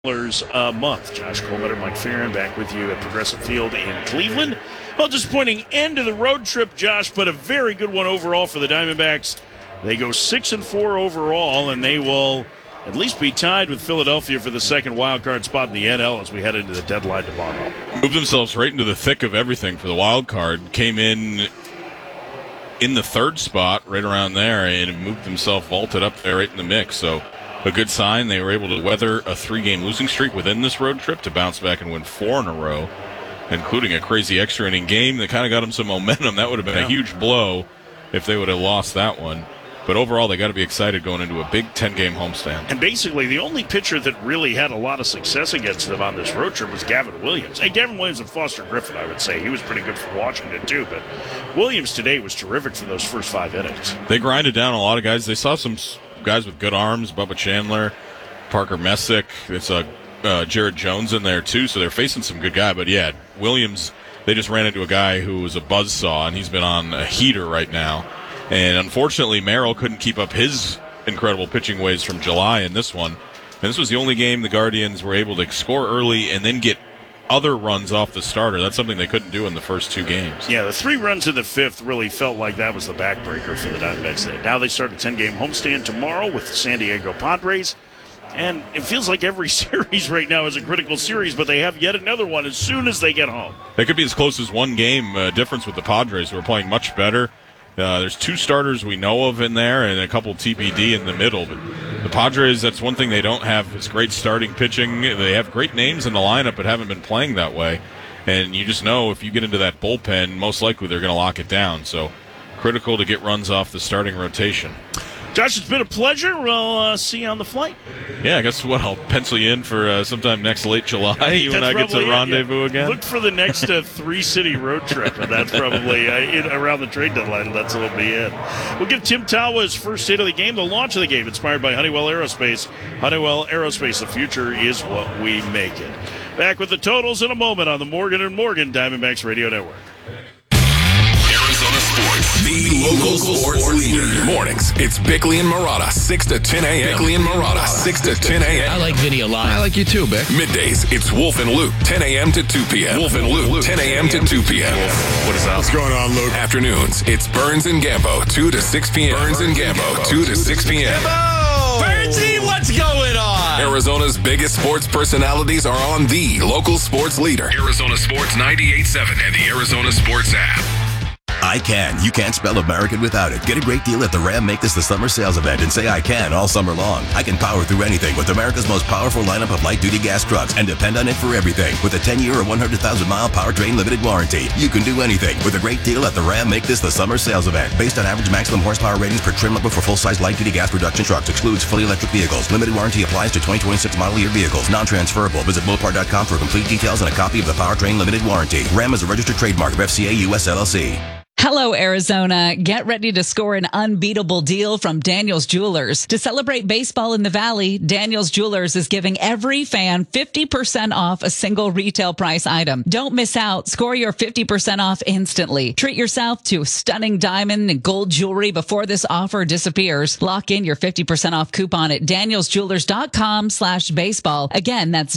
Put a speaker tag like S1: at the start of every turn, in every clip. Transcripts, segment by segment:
S1: A month. Josh Colmetter, Mike Farron back with you at Progressive Field in Cleveland. Well, disappointing end to the road trip, Josh, but a very good one overall for the Diamondbacks. They go 6-4 overall, and they will at least be tied with Philadelphia for the second wild card spot in the NL as we head into the deadline tomorrow.
S2: Moved themselves right into the thick of everything for the wild card. Came in the third spot, right around there, and moved themselves, vaulted up there right in the mix. So a good sign. They were able to weather a 3-game losing streak within this road trip to bounce back and win 4 in a row, including a crazy extra inning game that kind of got them some momentum. That would have been a huge blow if they would have lost that one. But overall, they got to be excited going into a big 10-game homestand.
S1: And basically, the only pitcher that really had a lot of success against them on this road trip was Gavin Williams. Hey, Gavin Williams and Foster Griffin, I would say. He was pretty good for Washington, too. But Williams today was terrific for those first 5 innings.
S2: They grinded down a lot of guys. They saw some guys with good arms, Bubba Chandler, Parker Messick. It's Jared Jones in there, too. So they're facing some good guys. But, yeah, Williams, they just ran into a guy who was a buzzsaw, and he's been on a heater right now. And unfortunately, Merrill couldn't keep up his incredible pitching ways from July in this one. And this was the only game the Guardians were able to score early and then get other runs off the starter. That's something they couldn't do in the first 2 games.
S1: Yeah, the 3 runs in the 5th really felt like that was the backbreaker for the Diamondbacks. Now they start a 10-game homestand tomorrow with the San Diego Padres. And it feels like every series right now is a critical series, but they have yet another one as soon as they get home.
S2: They could be as close as 1 game difference with the Padres, who are playing much better. There's 2 starters we know of in there and a couple TBD in the middle. But the Padres, that's one thing they don't have is great starting pitching. They have great names in the lineup but haven't been playing that way. And you just know if you get into that bullpen, most likely they're going to lock it down. So critical to get runs off the starting rotation.
S1: Josh, it's been a pleasure. We'll see you on the flight.
S2: Yeah, I guess I'll pencil you in for sometime next late July. You and I get to rendezvous again.
S1: Look for the next 3-city road trip, and that's probably around the trade deadline. That's what'll be it. We'll give Tim Tawa his first state of the game, the launch of the game, inspired by Honeywell Aerospace. Honeywell Aerospace, the future is what we make it. Back with the totals in a moment on the Morgan & Morgan Diamondbacks Radio Network.
S3: Arizona Sports, the local sports leader. Mornings, it's Bickley and Marotta, 6 to 10 a.m. Bickley and Marotta, 6 to 10 a.m.
S4: I like Vinny a lot.
S5: I like you too, Bick.
S3: Middays, it's Wolf and Luke, 10 a.m. to 2 p.m. Wolf and Luke, 10 a.m. to 2 p.m.
S5: What is that? What's going on, Luke?
S3: Afternoons, it's Burns and Gambo, 2 to 6 p.m. Burns and Gambo, 2 to 6 p.m.
S4: Bernsey, what's going on?
S3: Arizona's biggest sports personalities are on the local sports leader. Arizona Sports 98.7 and the Arizona Sports app.
S6: I can. You can't spell American without it. Get a great deal at the Ram Make This the Summer sales event and say I can all summer long. I can power through anything with America's most powerful lineup of light-duty gas trucks and depend on it for everything. With a 10-year or 100,000-mile powertrain limited warranty, you can do anything with a great deal at the Ram Make This the Summer sales event. Based on average maximum horsepower ratings per trim level for full-size light-duty gas production trucks. Excludes fully electric vehicles. Limited warranty applies to 2026 model year vehicles. Non-transferable. Visit Mopar.com for complete details and a copy of the powertrain limited warranty. Ram is a registered trademark of FCA US LLC.
S7: Hello, Arizona. Get ready to score an unbeatable deal from Daniels Jewelers. To celebrate baseball in the Valley, Daniels Jewelers is giving every fan 50% off a single retail price item. Don't miss out. Score your 50% off instantly. Treat yourself to stunning diamond and gold jewelry before this offer disappears. Lock in your 50% off coupon at danielsjewelers.com/baseball. Again, that's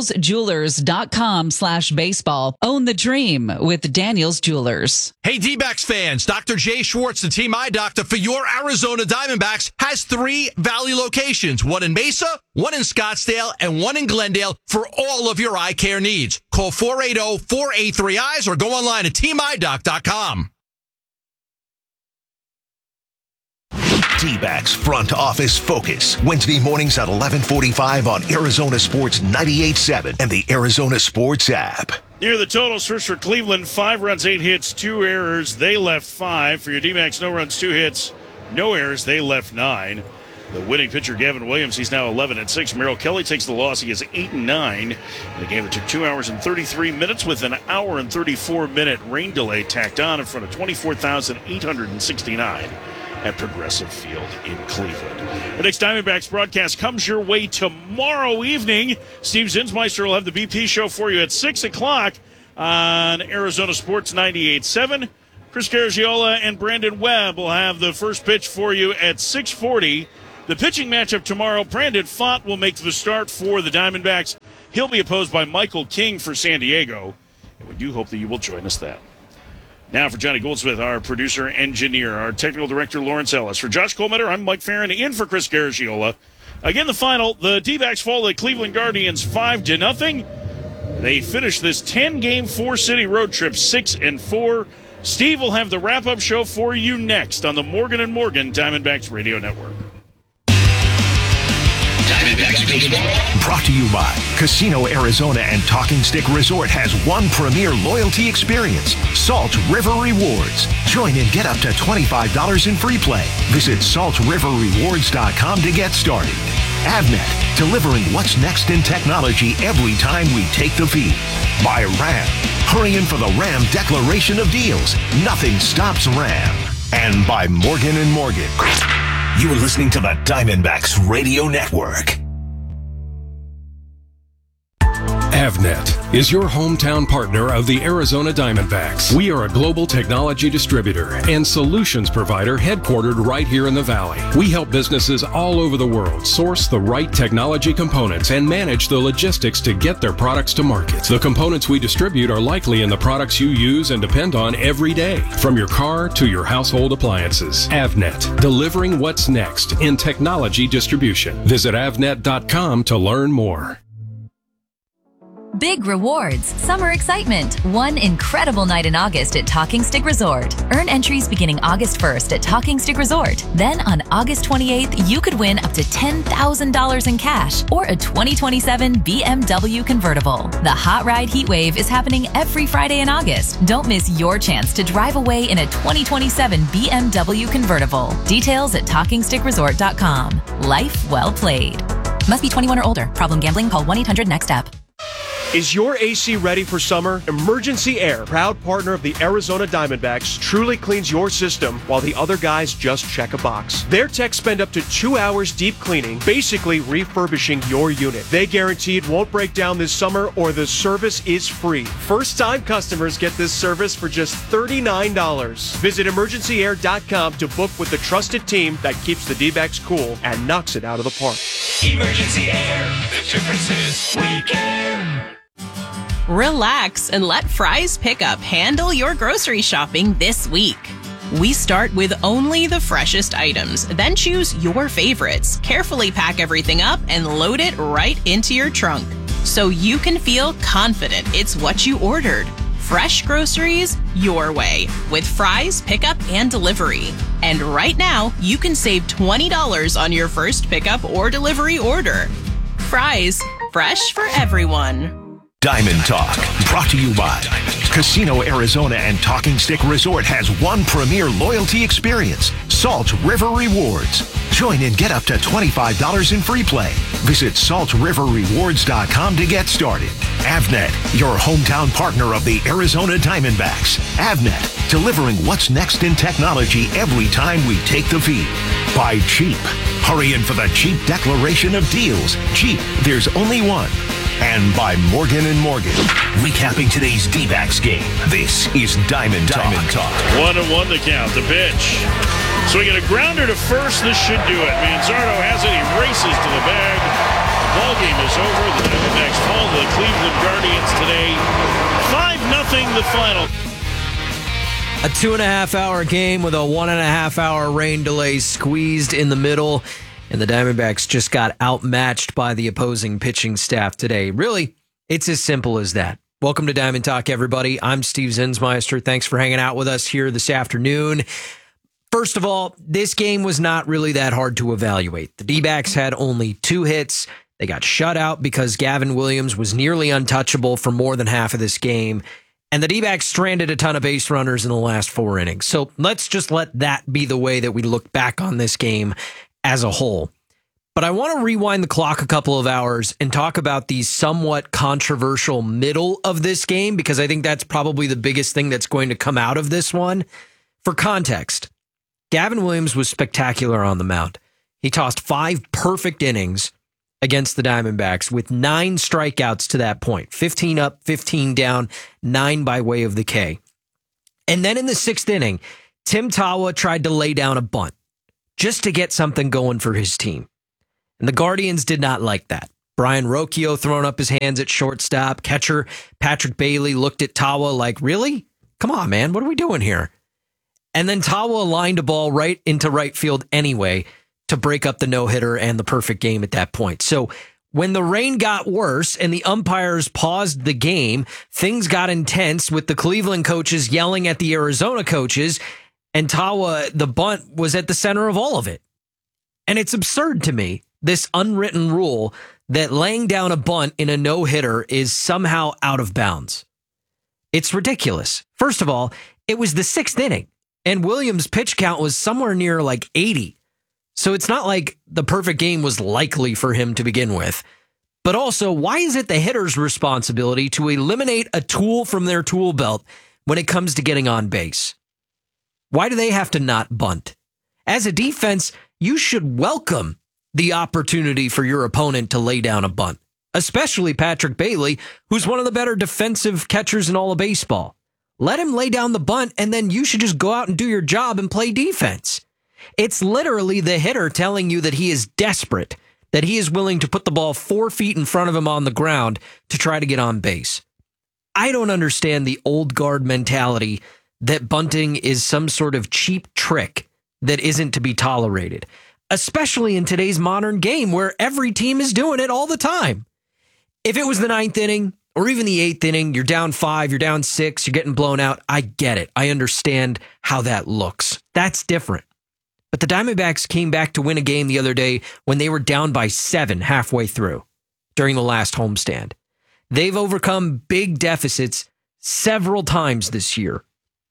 S7: danielsjewelers.com/baseball. Own the dream with Daniels Jewelers.
S4: Hey, D-backs fans, Dr. Jay Schwartz, the Team Eye Doctor for your Arizona Diamondbacks, has 3 Valley locations, one in Mesa, one in Scottsdale, and one in Glendale for all of your eye care needs. Call 480-483-EYES or go online at teamidoc.com.
S8: D-backs Front Office Focus. Wednesday mornings at 11:45 on Arizona Sports 98.7 and the Arizona Sports app.
S1: Here are the totals. First for Cleveland, 5 runs, 8 hits, 2 errors. They left 5. For your D-backs, no runs, 2 hits, no errors. They left 9. The winning pitcher, Gavin Williams, he's now 11-6. Merrill Kelly takes the loss. He is 8-9. The game that took 2 hours and 33 minutes with an hour and 34-minute rain delay tacked on in front of 24,869. At Progressive Field in Cleveland. The next Diamondbacks broadcast comes your way tomorrow evening. Steve Zinsmeister will have the BP show for you at 6 o'clock on Arizona Sports 98.7. Chris Garagiola and Brandon Webb will have the first pitch for you at 6:40. The pitching matchup tomorrow, Brandon Pfaadt will make the start for the Diamondbacks. He'll be opposed by Michael King for San Diego. And we do hope that you will join us then. Now for Johnny Goldsmith, our producer, engineer, our technical director, Lawrence Ellis. For Josh Colmetter, I'm Mike Farron, in for Chris Garagiola. Again, the final, the D-backs fall to the Cleveland Guardians 5-0. They finish this 10-game, 4-city road trip 6-4. Steve will have the wrap-up show for you next on the Morgan & Morgan Diamondbacks Radio Network.
S8: Diamondbacks Baseball. Brought to you by Casino Arizona and Talking Stick Resort has one premier loyalty experience, Salt River Rewards. Join and get up to $25 in free play. Visit saltriverrewards.com to get started. Avnet, delivering what's next in technology every time we take the field. By Ram, hurrying for the Ram Declaration of Deals. Nothing stops Ram. And by Morgan & Morgan. You are listening to the Diamondbacks Radio Network.
S9: Avnet is your hometown partner of the Arizona Diamondbacks. We are a global technology distributor and solutions provider headquartered right here in the Valley. We help businesses all over the world source the right technology components and manage the logistics to get their products to market. The components we distribute are likely in the products you use and depend on every day, from your car to your household appliances. Avnet, delivering what's next in technology distribution. Visit avnet.com to learn more.
S10: Big rewards, summer excitement, one incredible night in August at Talking Stick Resort. Earn entries beginning August 1st at Talking Stick Resort. Then on August 28th, you could win up to $10,000 in cash or a 2027 BMW convertible. The Hot Ride Heat Wave is happening every Friday in August. Don't miss your chance to drive away in a 2027 BMW convertible. Details at TalkingStickResort.com. Life well played. Must be 21 or older. Problem gambling? Call 1-800-NEXT-STEP.
S11: Is your AC ready for summer? Emergency Air, proud partner of the Arizona Diamondbacks, truly cleans your system while the other guys just check a box. Their techs spend up to 2 hours deep cleaning, basically refurbishing your unit. They guarantee it won't break down this summer or the service is free. First-time customers get this service for just $39. Visit emergencyair.com to book with the trusted team that keeps the D-backs cool and knocks it out of the park.
S12: Emergency Air. The difference is we care.
S13: Relax and let Fry's Pickup handle your grocery shopping this week. We start with only the freshest items, then choose your favorites, carefully pack everything up, and load it right into your trunk, so you can feel confident it's what you ordered. Fresh groceries your way with Fry's Pickup and Delivery. And right now, you can save $20 on your first pickup or delivery order. Fry's, fresh for everyone.
S8: Diamond Talk, brought to you by Casino Arizona and Talking Stick Resort has one premier loyalty experience, Salt River Rewards. Join and get up to $25 in free play. Visit saltriverrewards.com to get started. Avnet, your hometown partner of the Arizona Diamondbacks. Avnet, delivering what's next in technology every time we take the field. By Jeep, hurrying for the Jeep Declaration of Deals. Jeep, there's only one. And by Morgan & Morgan. Recapping today's D-backs game, this is Diamond Talk.
S1: 1-1 the count, the pitch. Swinging a grounder to first, this should do it. Manzardo has it, he races to the bag. The ball game is over. The Diamondbacks fall to the Cleveland Guardians today. 5-0 the final.
S14: A 2.5-hour game with a 1.5-hour rain delay squeezed in the middle. And the Diamondbacks just got outmatched by the opposing pitching staff today. Really, it's as simple as that. Welcome to Diamond Talk, everybody. I'm Steve Zinsmeister. Thanks for hanging out with us here this afternoon. First of all, this game was not really that hard to evaluate. The D-backs had only 2 hits. They got shut out because Gavin Williams was nearly untouchable for more than half of this game. And the D-backs stranded a ton of base runners in the last 4 innings. So let's just let that be the way that we look back on this game as a whole. But I want to rewind the clock a couple of hours and talk about the somewhat controversial middle of this game, because I think that's probably the biggest thing that's going to come out of this one. For context, Gavin Williams was spectacular on the mound. He tossed 5 perfect innings against the Diamondbacks with 9 strikeouts to that point. 15 up, 15 down, 9 by way of the K. And then in the 6th inning, Tim Tawa tried to lay down a bunt. just to get something going for his team. And the Guardians did not like that. Brian Rocchio throwing up his hands at shortstop. Catcher Patrick Bailey looked at Tawa like, really? Come on, man. What are we doing here? And then Tawa lined a ball right into right field anyway to break up the no-hitter and the perfect game at that point. So when the rain got worse and the umpires paused the game, things got intense with the Cleveland coaches yelling at the Arizona coaches, and Tawa, the bunt, was at the center of all of it. And it's absurd to me, this unwritten rule that laying down a bunt in a no-hitter is somehow out of bounds. It's ridiculous. First of all, it was the 6th inning, and Williams' pitch count was somewhere near like 80. So it's not like the perfect game was likely for him to begin with. But also, why is it the hitter's responsibility to eliminate a tool from their tool belt when it comes to getting on base? Why do they have to not bunt? As a defense, you should welcome the opportunity for your opponent to lay down a bunt, especially Patrick Bailey, who's one of the better defensive catchers in all of baseball. Let him lay down the bunt, and then you should just go out and do your job and play defense. It's literally the hitter telling you that he is desperate, that he is willing to put the ball 4 feet in front of him on the ground to try to get on base. I don't understand the old guard mentality that bunting is some sort of cheap trick that isn't to be tolerated, especially in today's modern game where every team is doing it all the time. If it was the 9th inning or even the 8th inning, you're down 5, you're down 6, you're getting blown out. I get it. I understand how that looks. That's different. But the Diamondbacks came back to win a game the other day when they were down by 7 halfway through during the last homestand. They've overcome big deficits several times this year.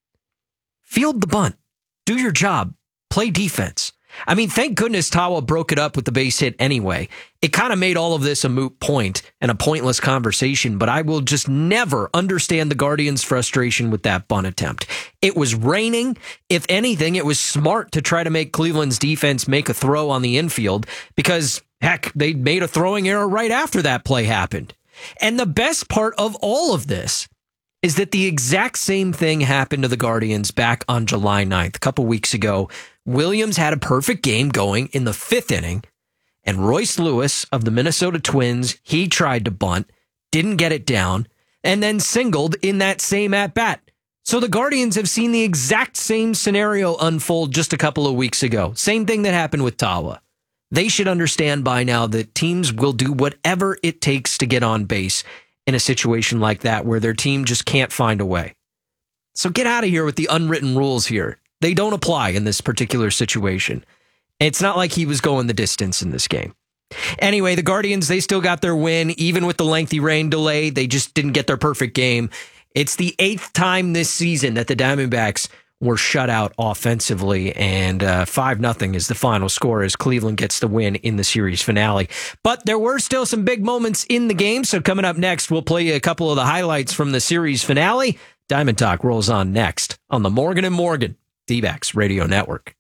S14: Field the bunt. Do your job. Play defense. I mean, thank goodness Tawa broke it up with the base hit anyway. It kind of made all of this a moot point and a pointless conversation, but I will just never understand the Guardians' frustration with that bunt attempt. It was raining. If anything, it was smart to try to make Cleveland's defense make a throw on the infield because, heck, they made a throwing error right after that play happened. And the best part of all of this is that the exact same thing happened to the Guardians back on July 9th, a couple weeks ago. Williams had a perfect game going in the 5th inning, and Royce Lewis of the Minnesota Twins, he tried to bunt, didn't get it down, and then singled in that same at-bat. So the Guardians have seen the exact same scenario unfold just a couple of weeks ago. Same thing that happened with Tawa. They should understand by now that teams will do whatever it takes to get on base in a situation like that where their team just can't find a way. So get out of here with the unwritten rules here. They don't apply in this particular situation. It's not like he was going the distance in this game. Anyway, the Guardians, they still got their win. Even with the lengthy rain delay, they just didn't get their perfect game. It's the 8th time this season that the Diamondbacks were shut out offensively, and 5-0 is the final score as Cleveland gets the win in the series finale. But there were still some big moments in the game, so coming up next, we'll play you a couple of the highlights from the series finale. Diamond Talk rolls on next on the Morgan & Morgan D-Backs Radio Network.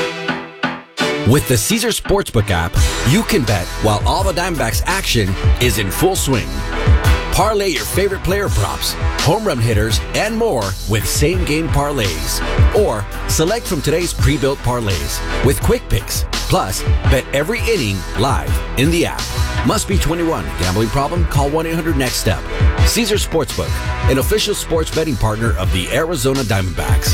S15: With the Caesar Sportsbook app, you can bet while all the Diamondbacks action is in full swing. Parlay your favorite player props, home run hitters, and more with same-game parlays. Or select from today's pre-built parlays with quick picks. Plus, bet every inning live in the app. Must be 21. Gambling problem? Call 1-800-NEXT-STEP. Caesar Sportsbook, an official sports betting partner of the Arizona Diamondbacks.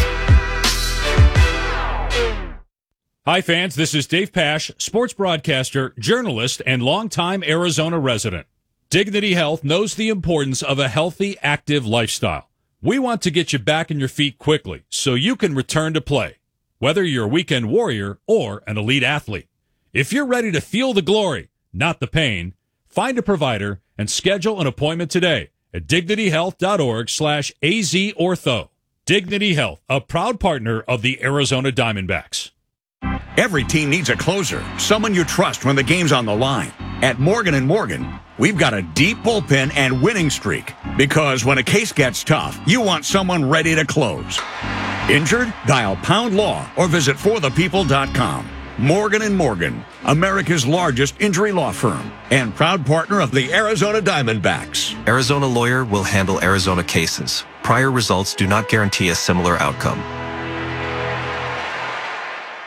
S16: Hi, fans. This is Dave Pasch, sports broadcaster, journalist, and longtime Arizona resident. Dignity Health knows the importance of a healthy, active lifestyle. We want to get you back on your feet quickly so you can return to play, whether you're a weekend warrior or an elite athlete. If you're ready to feel the glory, not the pain, find a provider and schedule an appointment today at dignityhealth.org/AZortho. Dignity Health, a proud partner of the Arizona Diamondbacks.
S17: Every team needs a closer, someone you trust when the game's on the line. At Morgan & Morgan, we've got a deep bullpen and winning streak because when a case gets tough, you want someone ready to close. Injured? Dial Pound Law or visit forthepeople.com. Morgan & Morgan, America's largest injury law firm and proud partner of the Arizona Diamondbacks.
S18: Arizona Lawyer will handle Arizona cases. Prior results do not guarantee a similar outcome.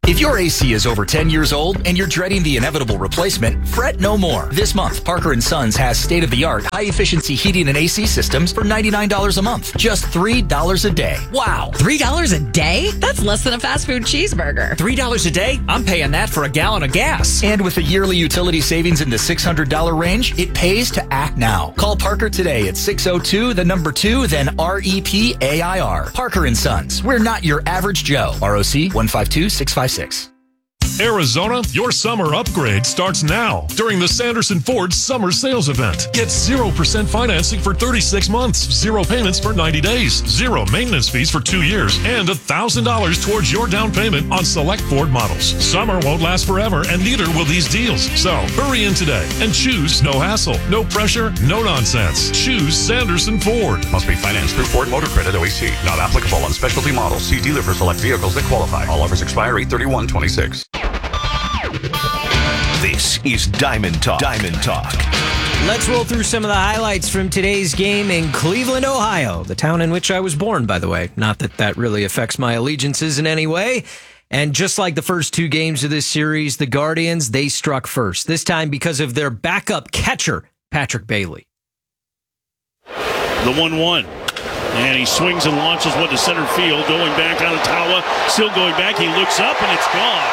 S19: If your AC is over 10 years old and you're dreading the inevitable replacement, fret no more. This month, Parker & Sons has state-of-the-art, high-efficiency heating and AC systems for $99 a month. Just $3 a day.
S7: Wow. $3 a day? That's less than a fast food cheeseburger.
S19: $3 a day? I'm paying that for a gallon of gas. And with a yearly utility savings in the $600 range, it pays to act now. Call Parker today at 602, the number 2, then REPAIR. Parker & Sons. We're not your average Joe. ROC 152656.
S20: Arizona, your summer upgrade starts now during the Sanderson Ford Summer Sales Event. Get 0% financing for 36 months, 0 payments for 90 days, 0 maintenance fees for 2 years, and $1,000 towards your down payment on select Ford models. Summer won't last forever, and neither will these deals. So hurry in today and choose no hassle, no pressure, no nonsense. Choose Sanderson Ford.
S21: Must be financed through Ford Motor Credit OEC. Not applicable on specialty models. See dealer for select vehicles that qualify. All offers expire 8/31/26.
S8: This is Diamond Talk. Diamond Talk.
S14: Let's roll through some of the highlights from today's game in Cleveland, Ohio, the town in which I was born, by the way. Not that that really affects my allegiances in any way. And just like the first 2 games of this series, the Guardians, they struck first. This time because of their backup catcher, Patrick Bailey.
S1: The 1-1. And he swings and launches one to center field, going back out of Tawa. Still going back. He looks up, and it's gone.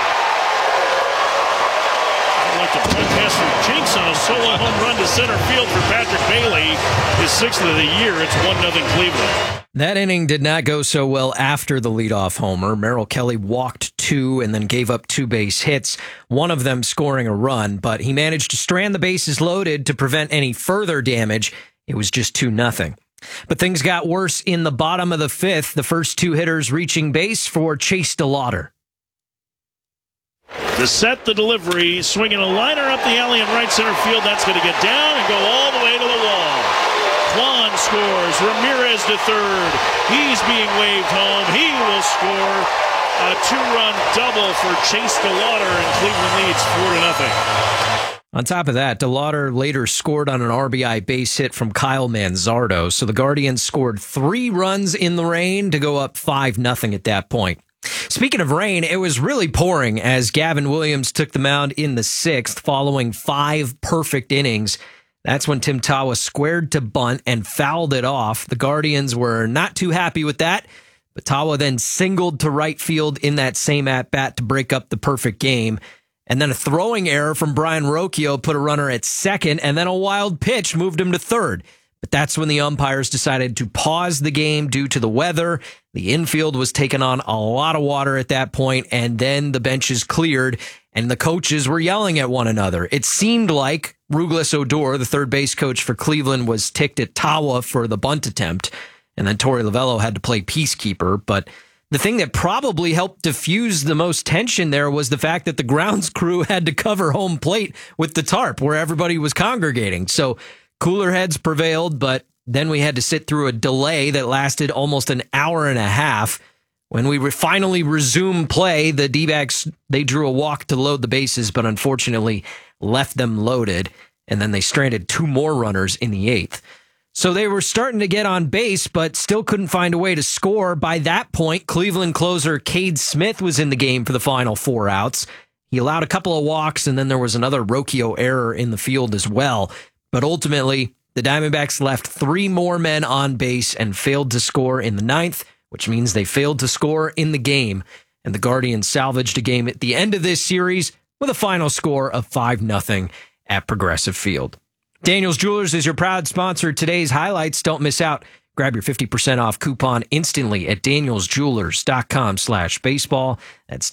S1: Like the broadcaster jinx on a solo home run to center field for Patrick Bailey. His 6th of the year. It's 1-0 Cleveland.
S14: That inning did not go so well after the leadoff homer. Merrill Kelly walked 2 and then gave up 2 base hits, one of them scoring a run, but he managed to strand the bases loaded to prevent any further damage. It was just 2-0. But things got worse in the bottom of the 5th, the first 2 hitters reaching base for Chase DeLauder.
S1: The set, the delivery, swinging a liner up the alley in right center field. That's going to get down and go all the way to the wall. Juan scores. Ramirez to third. He's being waved home. He will score a 2-run double for Chase DeLauder, and Cleveland leads 4-0.
S14: On top of that, DeLauder later scored on an RBI base hit from Kyle Manzardo. So the Guardians scored 3 runs in the rain to go up 5-0 at that point. Speaking of rain, it was really pouring as Gavin Williams took the mound in the 6th following 5 perfect innings. That's when Tim Tawa squared to bunt and fouled it off. The Guardians were not too happy with that, but Tawa then singled to right field in that same at-bat to break up the perfect game. And then a throwing error from Brian Rocchio put a runner at second, and then a wild pitch moved him to third. But that's when the umpires decided to pause the game due to the weather. The infield was taking on a lot of water at that point, and then the benches cleared, and the coaches were yelling at one another. It seemed like Douglas Odor, the third base coach for Cleveland, was ticked at Tawa for the bunt attempt, and then Torey Lovello had to play peacekeeper. But the thing that probably helped diffuse the most tension there was the fact that the grounds crew had to cover home plate with the tarp where everybody was congregating. So cooler heads prevailed, but then we had to sit through a delay that lasted almost an hour and a half. When we finally resumed play, the D-backs, they drew a walk to load the bases, but unfortunately left them loaded, and then they stranded 2 more runners in the 8th. So they were starting to get on base, but still couldn't find a way to score. By that point, Cleveland closer Cade Smith was in the game for the final 4 outs. He allowed a couple of walks, and then there was another Rocchio error in the field as well. But ultimately, the Diamondbacks left 3 more men on base and failed to score in the 9th, which means they failed to score in the game. And the Guardians salvaged a game at the end of this series with a final score of 5-0 at Progressive Field. Daniels Jewelers is your proud sponsor of today's highlights. Don't miss out. Grab your 50% off coupon instantly at danielsjewelers.com/baseball. That's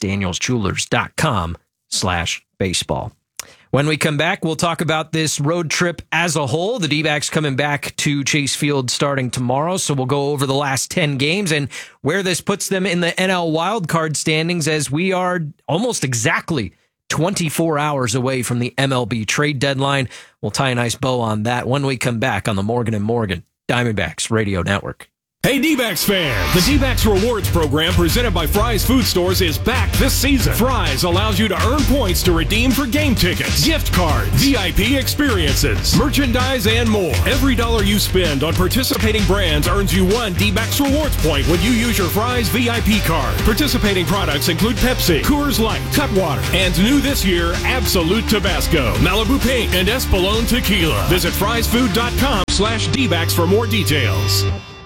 S14: danielsjewelers.com/baseball. When we come back, we'll talk about this road trip as a whole. The D-backs coming back to Chase Field starting tomorrow, so we'll go over the last 10 games and where this puts them in the NL wildcard standings, as we are almost exactly 24 hours away from the MLB trade deadline. We'll tie a nice bow on that when we come back on the Morgan & Morgan Diamondbacks Radio Network.
S9: Hey D-backs fans, the D-backs Rewards program presented by Fry's Food Stores is back this season. Fry's allows you to earn points to redeem for game tickets, gift cards, VIP experiences, merchandise, and more. Every dollar you spend on participating brands earns you one D-backs Rewards point when you use your Fry's VIP card. Participating products include Pepsi, Coors Light, Cutwater, and new this year, Absolute Tabasco, Malibu Pink, and Espolón Tequila. Visit frysfood.com/D-backs for more details.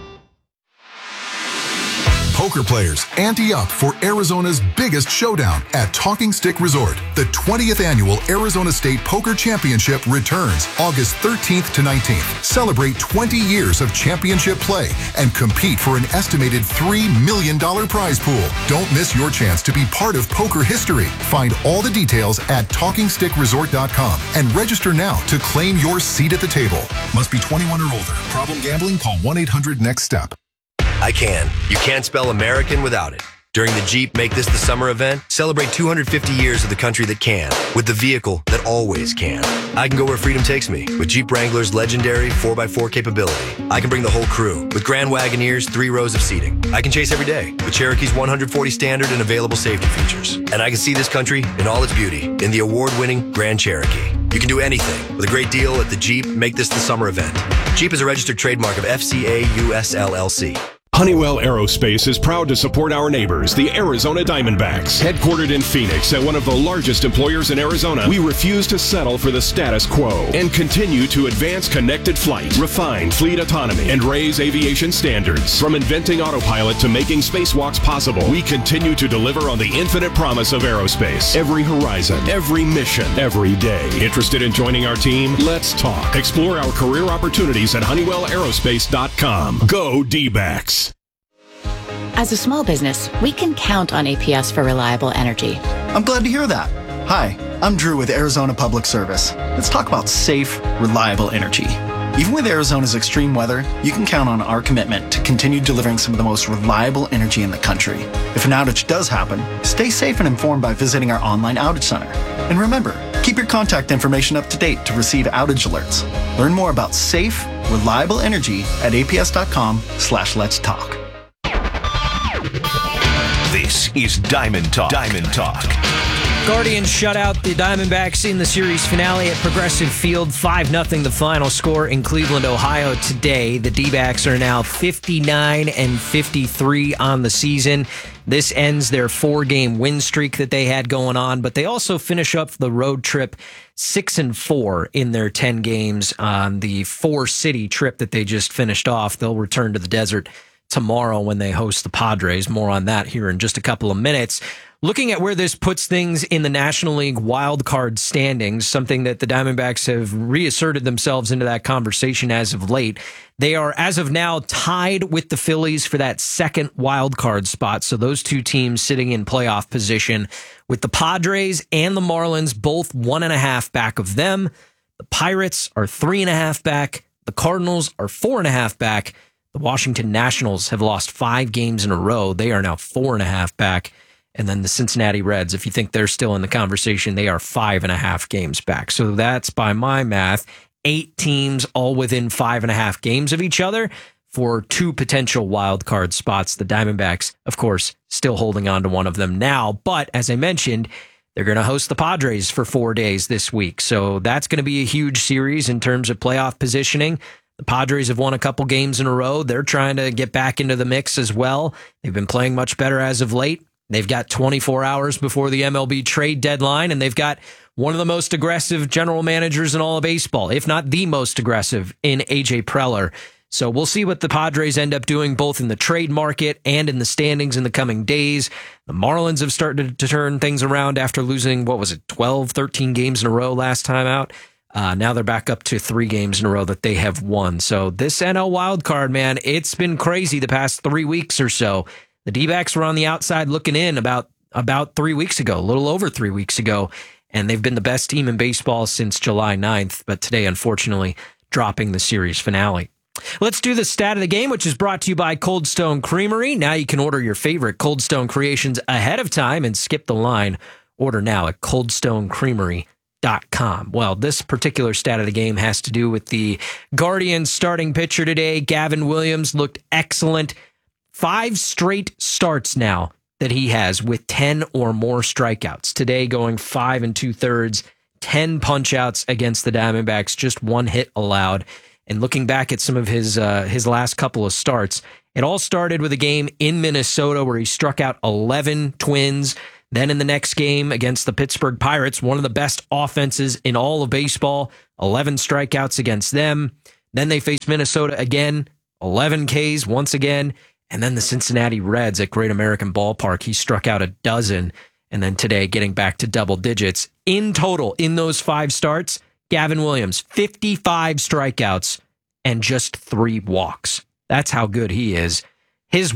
S2: Poker players ante up for Arizona's biggest showdown at Talking Stick Resort. The 20th annual Arizona State Poker Championship returns August 13th to 19th. Celebrate 20 years of championship play and compete for an estimated $3 million prize pool. Don't miss your chance to be part of poker history. Find all the details at TalkingStickResort.com and register now to claim your seat at the table. Must be 21 or older. Problem gambling? Call 1-800-NEXT-STEP.
S22: I can. You can't spell American without it. During the Jeep Make This the Summer event, celebrate 250 years of the country that can, with the vehicle that always can. I can go where freedom takes me, with Jeep Wrangler's legendary 4x4 capability. I can bring the whole crew, with Grand Wagoneer's 3 rows of seating. I can chase every day, with Cherokee's 140 standard and available safety features. And I can see this country in all its beauty, in the award-winning Grand Cherokee. You can do anything with a great deal at the Jeep Make This the Summer event. Jeep is a registered trademark of FCA US LLC.
S9: Honeywell Aerospace is proud to support our neighbors, the Arizona Diamondbacks. Headquartered in Phoenix and one of the largest employers in Arizona, we refuse to settle for the status quo and continue to advance connected flight, refine fleet autonomy, and raise aviation standards. From inventing autopilot to making spacewalks possible, we continue to deliver on the infinite promise of aerospace. Every horizon, every mission, every day. Interested in joining our team? Let's talk. Explore our career opportunities at HoneywellAerospace.com. Go D-backs.
S23: As a small business, we can count on APS for reliable energy.
S24: I'm glad to hear that. Hi, I'm Drew with Arizona Public Service. Let's talk about safe, reliable energy. Even with Arizona's extreme weather, you can count on our commitment to continue delivering some of the most reliable energy in the country. If an outage does happen, stay safe and informed by visiting our online outage center. And remember, keep your contact information up to date to receive outage alerts. Learn more about safe, reliable energy at aps.com/let's talk.
S8: This is Diamond Talk. Diamond Talk.
S14: Guardians shut out the Diamondbacks in the series finale at Progressive Field. 5-0 the final score in Cleveland, Ohio today. The D-backs are now 59-53 on the season. This ends their 4-game win streak that they had going on, but they also finish up the road trip 6-4 in their 10 games on the 4-city trip that they just finished off. They'll return to the desert tomorrow when they host the Padres. More on that here in just a couple of minutes. Looking at where this puts things in the National League wild card standings, something that the Diamondbacks have reasserted themselves into that conversation as of late. They are, as of now, tied with the Phillies for that second wild card spot. So those two teams sitting in playoff position, with the Padres and the Marlins both 1.5 back of them. The Pirates are 3.5 back. The Cardinals are 4.5 back. The Washington Nationals have lost 5 games in a row. They are now 4.5 back. And then the Cincinnati Reds, if you think they're still in the conversation, they are 5.5 games back. So that's, by my math, 8 teams all within 5.5 games of each other for 2 potential wild card spots. The Diamondbacks, of course, still holding on to one of them now. But as I mentioned, they're going to host the Padres for 4 days this week. So that's going to be a huge series in terms of playoff positioning. The Padres have won a couple games in a row. They're trying to get back into the mix as well. They've been playing much better as of late. They've got 24 hours before the MLB trade deadline, and they've got one of the most aggressive general managers in all of baseball, if not the most aggressive, in A.J. Preller. So we'll see what the Padres end up doing both in the trade market and in the standings in the coming days. The Marlins have started to turn things around after losing, 12, 13 games in a row last time out. Now they're back up to 3 games in a row that they have won. So this NL wildcard, man, it's been crazy the past 3 weeks or so. The D-backs were on the outside looking in about 3 weeks ago, a little over 3 weeks ago, and they've been the best team in baseball since July 9th, but today, unfortunately, dropping the series finale. Let's do the stat of the game, which is brought to you by Cold Stone Creamery. Now you can order your favorite Cold Stone creations ahead of time and skip the line. Order now at coldstonecreamery.com. NFL.com. Well, this particular stat of the game has to do with the Guardians starting pitcher today. Gavin Williams looked excellent. 5 straight starts now that he has with 10 or more strikeouts. Today going 5 2/3, 10 punch-outs against the Diamondbacks, just 1 hit allowed. And looking back at some of his last couple of starts, it all started with a game in Minnesota where he struck out 11 Twins. Then in the next game against the Pittsburgh Pirates, one of the best offenses in all of baseball, 11 strikeouts against them. Then they faced Minnesota again, 11 Ks once again. And then the Cincinnati Reds at Great American Ballpark, he struck out 12. And then today, getting back to double digits. In total, in those 5 starts, Gavin Williams, 55 strikeouts and just 3 walks. That's how good he is. His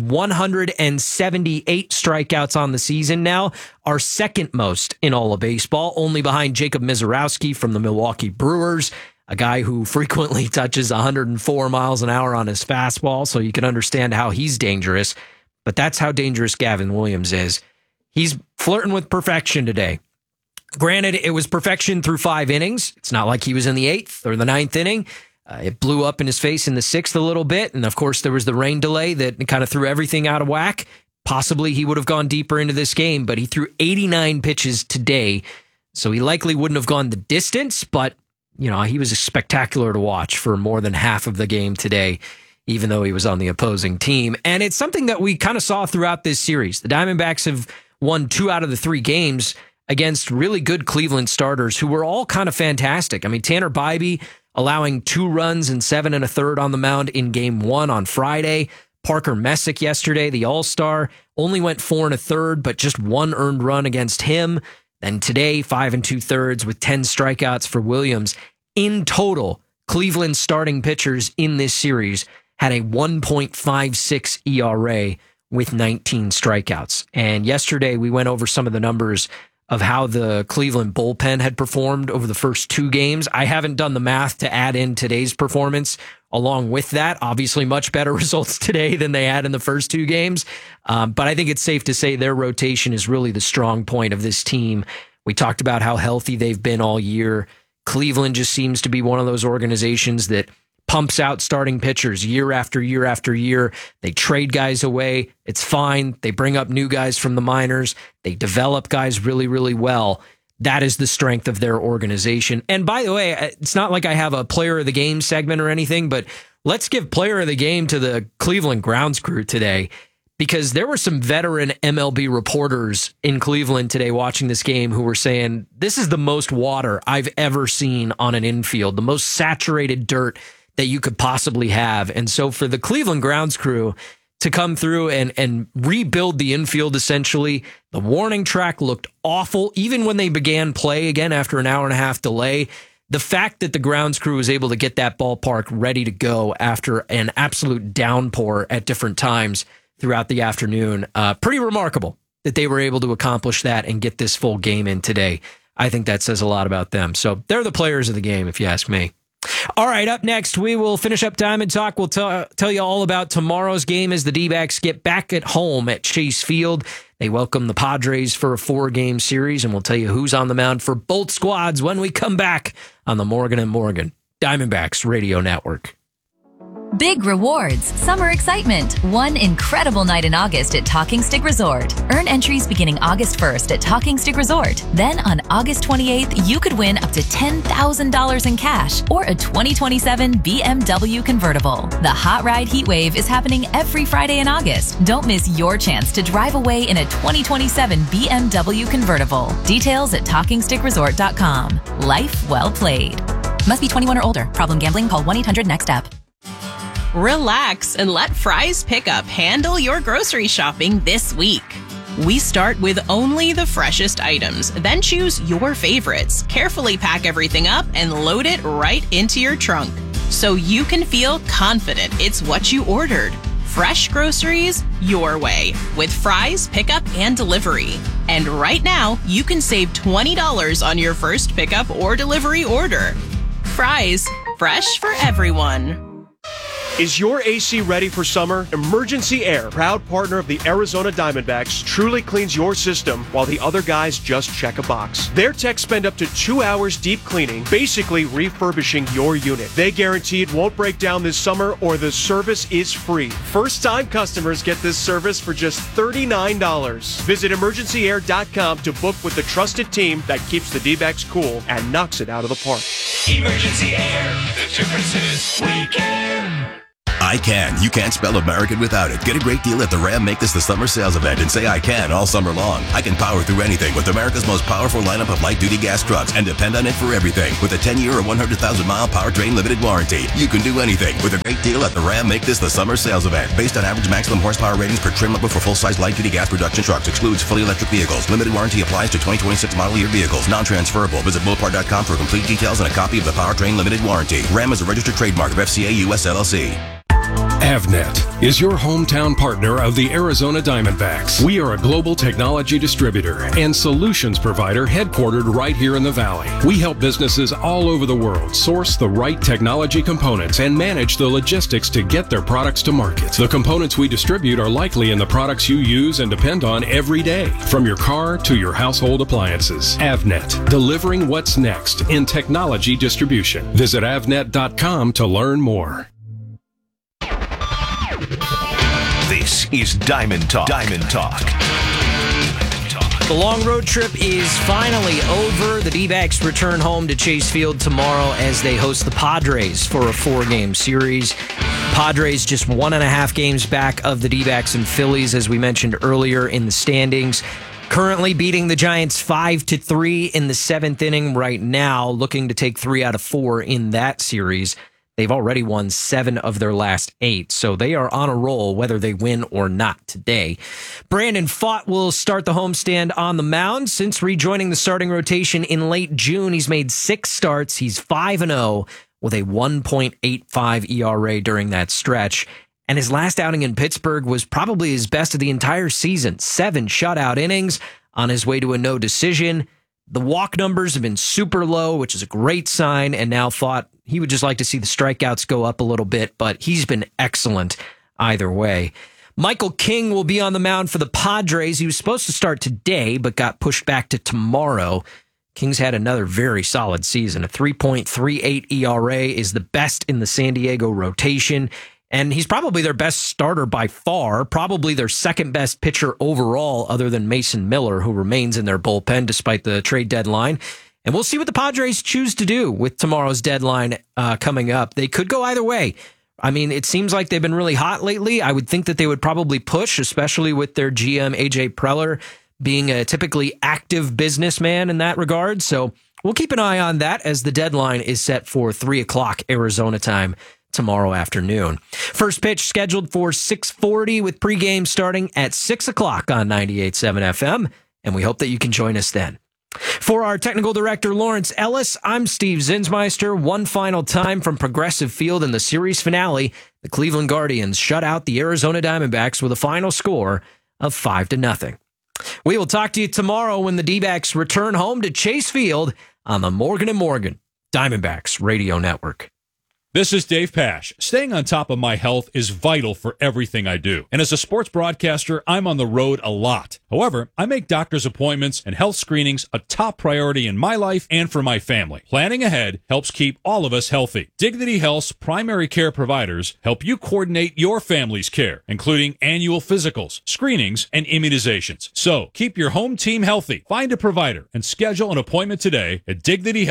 S14: 178 strikeouts on the season now are second most in all of baseball, only behind Jacob Misiorowski from the Milwaukee Brewers, a guy who frequently touches 104 miles an hour on his fastball, so you can understand how he's dangerous. But that's how dangerous Gavin Williams is. He's flirting with perfection today. Granted, it was perfection through 5 innings. It's not like he was in the 8th or the 9th inning. It blew up in his face in the 6th a little bit. And of course, there was the rain delay that kind of threw everything out of whack. Possibly he would have gone deeper into this game, but he threw 89 pitches today. So he likely wouldn't have gone the distance, but he was spectacular to watch for more than half of the game today, even though he was on the opposing team. And it's something that we kind of saw throughout this series. The Diamondbacks have won 2 out of the 3 games against really good Cleveland starters who were all kind of fantastic. I mean, Tanner Bybee allowing 2 runs and 7 1/3 on the mound in game 1 on Friday. Parker Messick yesterday, the All-Star, only went 4 1/3, but just 1 earned run against him. Then today, 5 2/3 with 10 strikeouts for Williams. In total, Cleveland starting pitchers in this series had a 1.56 ERA with 19 strikeouts. And yesterday, we went over some of the numbers of how the Cleveland bullpen had performed over the first 2 games. I haven't done the math to add in today's performance along with that. Obviously, much better results today than they had in the first 2 games. But I think it's safe to say their rotation is really the strong point of this team. We talked about how healthy they've been all year. Cleveland just seems to be one of those organizations that pumps out starting pitchers year after year after year. They trade guys away. It's fine. They bring up new guys from the minors. They develop guys really, really well. That is the strength of their organization. And by the way, it's not like I have a player of the game segment or anything, but let's give player of the game to the Cleveland grounds crew today, because there were some veteran MLB reporters in Cleveland today watching this game who were saying, this is the most water I've ever seen on an infield, the most saturated dirt that you could possibly have. And so for the Cleveland grounds crew to come through and rebuild the infield, essentially, the warning track looked awful. Even when they began play again after an 1.5-hour delay, the fact that the grounds crew was able to get that ballpark ready to go after an absolute downpour at different times throughout the afternoon, pretty remarkable that they were able to accomplish that and get this full game in today. I think that says a lot about them. So they're the players of the game, if you ask me. All right, up next, we will finish up Diamond Talk. We'll tell you all about tomorrow's game as the D-backs get back at home at Chase Field. They welcome the Padres for a 4-game series, and we'll tell you who's on the mound for both squads when we come back on the Morgan & Morgan Diamondbacks Radio Network.
S10: Big rewards, summer excitement, one incredible night in August at Talking Stick Resort. Earn entries beginning August 1st at Talking Stick Resort. Then on August 28th, you could win up to $10,000 in cash or a 2027 BMW convertible. The Hot Ride Heat Wave is happening every Friday in August. Don't miss your chance to drive away in a 2027 BMW convertible. Details at TalkingStickResort.com. Life well played. Must be 21 or older. Problem gambling? Call 1-800-NEXT-STEP.
S13: Relax and let Fry's Pickup handle your grocery shopping this week. We start with only the freshest items, then choose your favorites, carefully pack everything up, and load it right into your trunk so you can feel confident it's what you ordered. Fresh groceries your way with Fry's Pickup and Delivery. And right now, you can save $20 on your first pickup or delivery order. Fry's, fresh for everyone.
S11: Is your AC ready for summer? Emergency Air, proud partner of the Arizona Diamondbacks, truly cleans your system while the other guys just check a box. Their techs spend up to 2 hours deep cleaning, basically refurbishing your unit. They guarantee it won't break down this summer or the service is free. First-time customers get this service for just $39. Visit emergencyair.com to book with the trusted team that keeps the D-backs cool and knocks it out of the park.
S12: Emergency Air. The difference is we care.
S3: I Can. You can't spell American without it. Get a great deal at the Ram Make This the Summer sales event and say I can all summer long. I can power through anything with America's most powerful lineup of light-duty gas trucks and depend on it for everything. With a 10-year or 100,000-mile powertrain limited warranty, you can do anything with a great deal at the Ram Make This the Summer sales event. Based on average maximum horsepower ratings per trim level for full-size light-duty gas production trucks. Excludes fully electric vehicles. Limited warranty applies to 2026 model year vehicles. Non-transferable. Visit Mopar.com for complete details and a copy of the powertrain limited warranty. Ram is a registered trademark of FCA US LLC.
S9: Avnet is your hometown partner of the Arizona Diamondbacks. We are a global technology distributor and solutions provider headquartered right here in the Valley. We help businesses all over the world source the right technology components and manage the logistics to get their products to market. The components we distribute are likely in the products you use and depend on every day, from your car to your household appliances. Avnet, delivering what's next in technology distribution. Visit avnet.com to learn more.
S8: This is Diamond Talk. Diamond Talk.
S14: The long road trip is finally over. The D-backs return home to Chase Field tomorrow as they host the Padres for a 4-game series. Padres just 1.5 games back of the D-backs and Phillies, as we mentioned earlier in the standings. Currently beating the Giants 5-3 in the 7th inning right now, looking to take 3 out of 4 in that series. They've already won 7 of their last 8, so they are on a roll whether they win or not today. Brandon Pfaadt will start the homestand on the mound. Since rejoining the starting rotation in late June, he's made 6 starts. He's 5-0 with a 1.85 ERA during that stretch. And his last outing in Pittsburgh was probably his best of the entire season. 7 shutout innings on his way to a no decision. The walk numbers have been super low, which is a great sign, and now Pfaadt, he would just like to see the strikeouts go up a little bit, but he's been excellent either way. Michael King will be on the mound for the Padres. He was supposed to start today, but got pushed back to tomorrow. King's had another very solid season. A 3.38 ERA is the best in the San Diego rotation, and he's probably their best starter by far, probably their second best pitcher overall other than Mason Miller, who remains in their bullpen despite the trade deadline. And we'll see what the Padres choose to do with tomorrow's deadline coming up. They could go either way. I mean, it seems like they've been really hot lately. I would think that they would probably push, especially with their GM, AJ Preller, being a typically active businessman in that regard. So we'll keep an eye on that as the deadline is set for 3 o'clock Arizona time tomorrow afternoon. First pitch scheduled for 6:40 with pregame starting at 6 o'clock on 98.7 FM. And we hope that you can join us then. For our technical director, Lawrence Ellis, I'm Steve Zinsmeister. One final time from Progressive Field in the series finale, the Cleveland Guardians shut out the Arizona Diamondbacks with a final score of 5-0. We will talk to you tomorrow when the D-backs return home to Chase Field on the Morgan & Morgan Diamondbacks Radio Network.
S16: This is Dave Pash. Staying on top of my health is vital for everything I do. And as a sports broadcaster, I'm on the road a lot. However, I make doctor's appointments and health screenings a top priority in my life and for my family. Planning ahead helps keep all of us healthy. Dignity Health's primary care providers help you coordinate your family's care, including annual physicals, screenings, and immunizations. So, keep your home team healthy. Find a provider and schedule an appointment today at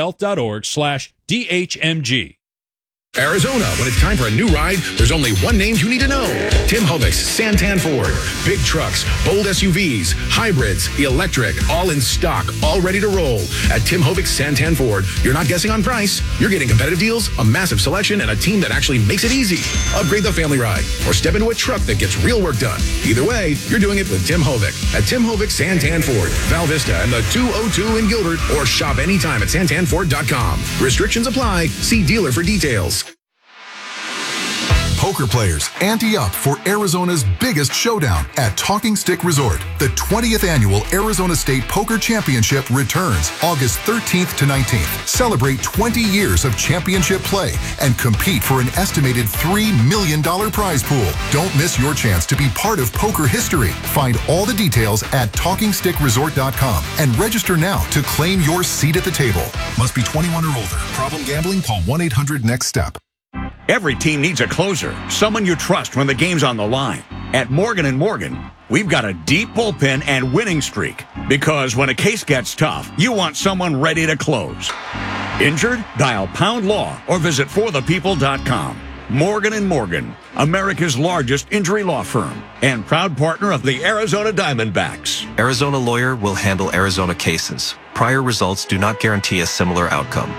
S16: dignityhealth.org/DHMG.
S4: Arizona, when it's time for a new ride, there's only one name you need to know. Tim Hovic's Santan Ford. Big trucks, bold SUVs, hybrids, electric, all in stock, all ready to roll. At Tim Hovic's Santan Ford, you're not guessing on price. You're getting competitive deals, a massive selection, and a team that actually makes it easy. Upgrade the family ride or step into a truck that gets real work done. Either way, you're doing it with Tim Hovic. At Tim Hovic's Santan Ford, Val Vista and the 202 in Gilbert, or shop anytime at santanford.com. Restrictions apply. See dealer for details.
S2: Poker players, ante up for Arizona's biggest showdown at Talking Stick Resort. The 20th annual Arizona State Poker Championship returns August 13th to 19th. Celebrate 20 years of championship play and compete for an estimated $3 million prize pool. Don't miss your chance to be part of poker history. Find all the details at TalkingStickResort.com and register now to claim your seat at the table. Must be 21 or older. Problem gambling? Call 1-800-NEXT-STEP.
S5: Every team needs a closer, someone you trust when the game's on the line. At Morgan & Morgan, we've got a deep bullpen and winning streak. Because when a case gets tough, you want someone ready to close. Injured? Dial Pound Law or visit forthepeople.com. Morgan & Morgan, America's largest injury law firm and proud partner of the Arizona Diamondbacks.
S18: Arizona Lawyer will handle Arizona cases. Prior results do not guarantee a similar outcome.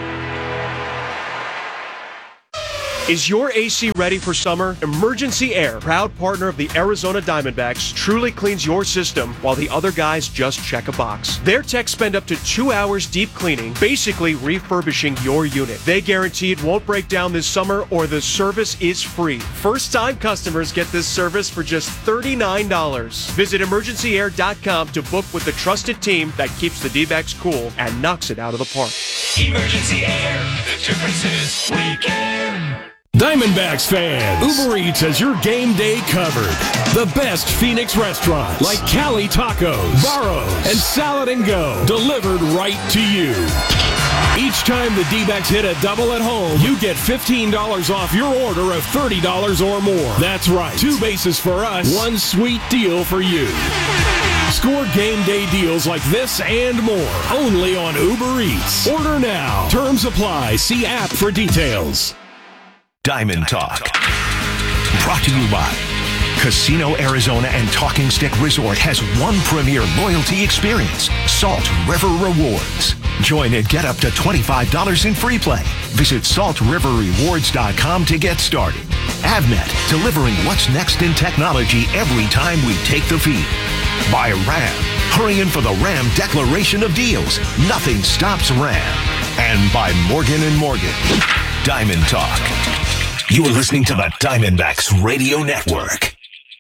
S11: Is your AC ready for summer? Emergency Air, proud partner of the Arizona Diamondbacks, truly cleans your system while the other guys just check a box. Their techs spend up to 2 hours deep cleaning, basically refurbishing your unit. They guarantee it won't break down this summer or the service is free. First-time customers get this service for just $39. Visit emergencyair.com to book with the trusted team that keeps the D-backs cool and knocks it out of the park.
S12: Emergency Air, the difference is we care.
S9: Diamondbacks fans, Uber Eats has your game day covered. The best Phoenix restaurants like Cali Tacos, Barro's, and Salad and Go delivered right to you. Each time the D-backs hit a double at home, you get $15 off your order of $30 or more. That's right, 2 bases for us, 1 sweet deal for you. Score game day deals like this and more only on Uber Eats. Order now. Terms apply. See app for details.
S8: Diamond Talk. Brought to you by Casino Arizona and Talking Stick Resort has one premier loyalty experience, Salt River Rewards. Join and get up to $25 in free play. Visit saltriverrewards.com to get started. Avnet, delivering what's next in technology every time we take the feed. By Ram, hurrying for the Ram Declaration of Deals. Nothing stops Ram. And by Morgan & Morgan. Diamond Talk. You're listening to the Diamondbacks Radio Network.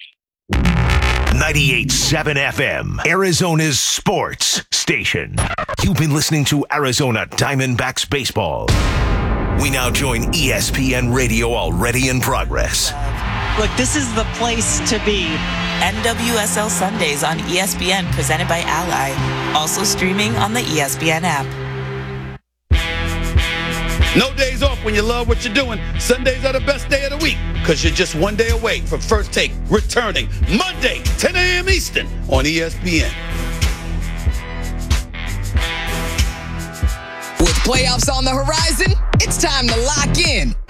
S8: 98.7 FM, Arizona's sports station. You've been listening to Arizona Diamondbacks baseball. We now join ESPN Radio, already in progress.
S6: Look, this is the place to be. NWSL Sundays on ESPN, presented by Ally. Also streaming on the ESPN app.
S15: No days off when you love what you're doing. Sundays are the best day of the week because you're just one day away from First Take returning Monday, 10 a.m. Eastern on ESPN.
S17: With playoffs on the horizon, it's time to lock in